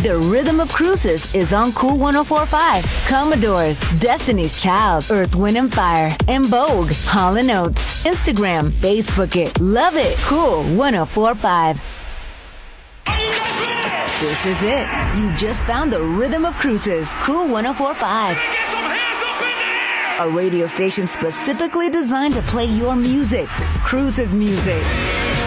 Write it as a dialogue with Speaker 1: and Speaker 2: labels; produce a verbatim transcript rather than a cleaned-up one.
Speaker 1: The Rhythm of Cruises is on Cool one oh four point five. Commodores, Destiny's Child, Earth, Wind and Fire, En Vogue, Hall and Oates. Instagram, Facebook it, love it. Cool one oh four point five. This is it. You just found the Rhythm of Cruises. Cool one oh four point five. A radio station specifically designed to play your music. Cruises music.